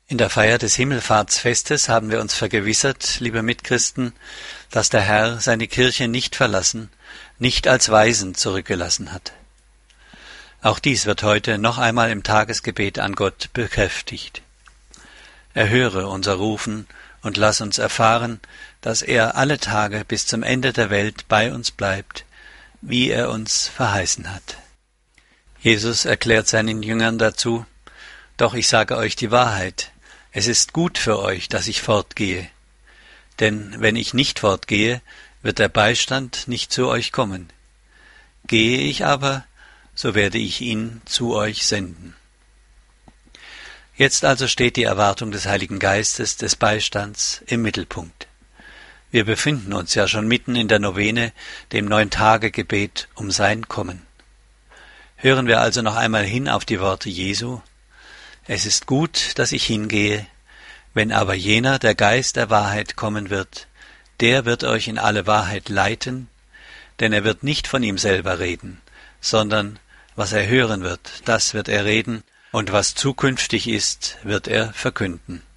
In der Feier des Himmelfahrtsfestes haben wir uns vergewissert, liebe Mitchristen, dass der Herr seine Kirche nicht verlassen, nicht als Waisen zurückgelassen hat. Auch dies wird heute noch einmal im Tagesgebet an Gott bekräftigt. Erhöre unser Rufen und lass uns erfahren, dass er alle Tage bis zum Ende der Welt bei uns bleibt, wie er uns verheißen hat. Jesus erklärt seinen Jüngern dazu: Doch ich sage euch die Wahrheit, es ist gut für euch, dass ich fortgehe. Denn wenn ich nicht fortgehe, wird der Beistand nicht zu euch kommen. Gehe ich aber, so werde ich ihn zu euch senden. Jetzt also steht die Erwartung des Heiligen Geistes, des Beistands, im Mittelpunkt. Wir befinden uns ja schon mitten in der Novene, dem 9-Tage-Gebet um sein Kommen. Hören wir also noch einmal hin auf die Worte Jesu: Es ist gut, dass ich hingehe, wenn aber jener, der Geist der Wahrheit, kommen wird, der wird euch in alle Wahrheit leiten, denn er wird nicht von ihm selber reden, sondern was er hören wird, das wird er reden, und was zukünftig ist, wird er verkünden.